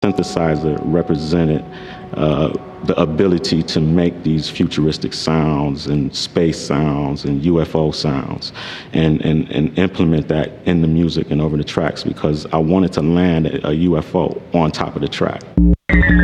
Synthesizer represented the ability to make these futuristic sounds and space sounds and UFO sounds and implement that in the music and over the tracks, because I wanted to land a UFO on top of the track.